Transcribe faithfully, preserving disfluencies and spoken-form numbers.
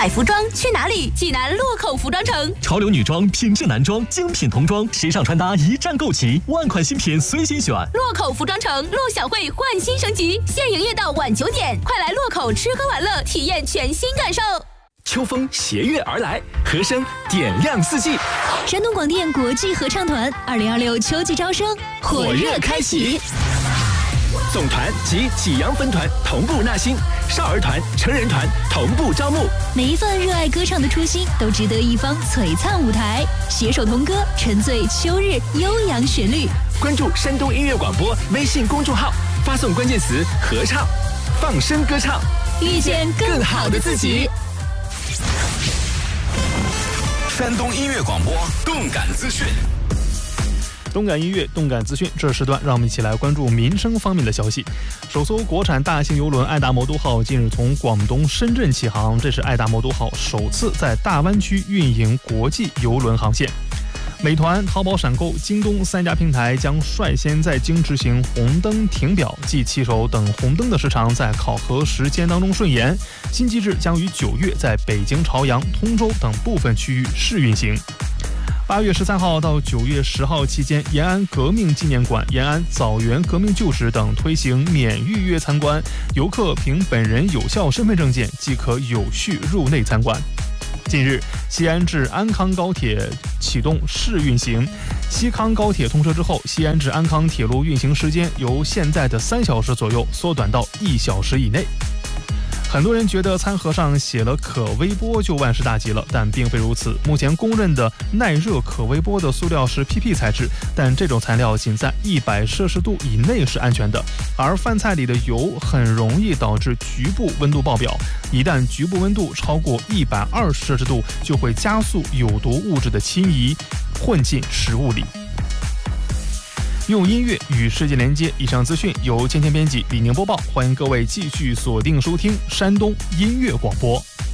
买服装去哪里？济南洛口服装城。 潮流女装、品质男装、精品童装，时尚穿搭一站购齐，万款新品随心选。 洛口服装城陆小慧焕新升级，现营业到晚九点，快来洛口吃喝玩乐，体验全新感受。 秋风携月而来，和声点亮四季。 山东广电国际合唱团二零二六秋季招生火热开启。 总团及济阳分团同步纳新，少儿团、成人团同步招募。 每一份热爱歌唱的初心，都值得一方璀璨舞台。携手同歌，沉醉秋日悠扬旋律。 关注山东音乐广播微信公众号，发送关键词“合唱”，放声歌唱， 遇见更好的自己。 山东音乐广播动感资讯。 动感音乐、动感资讯，这时段让我们一起来关注民生方面的消息。首艘国产大型邮轮爱达魔都号近日从广东深圳起航，这是爱达魔都号首次在大湾区运营国际邮轮航线。美团、淘宝闪购、京东三家平台将率先在京执行红灯停表即骑手等红灯的时长在考核时间当中顺延。新机制将于九月在北京朝阳、通州等部分区域试运行。八月十三号到九月十号期间，延安革命纪念馆、延安枣园革命旧址等推行免预约参观，游客凭本人有效身份证件即可有序入内参观。近日，西安至安康高铁启动试运行。西康高铁通车之后，西安至安康铁路运行时间由现在的三小时左右缩短到一小时以内。很多人觉得餐盒上写了可微波就万事大吉了，但并非如此。目前公认的耐热可微波的塑料是 P P 材质，但这种材料仅在一百摄氏度以内是安全的，而饭菜里的油很容易导致局部温度爆表，一旦局部温度超过一百二十摄氏度，就会加速有毒物质的侵移，混进食物里。用音乐与世界连接，以上资讯由芊芊编辑，李宁播报。欢迎各位继续锁定收听山东音乐广播。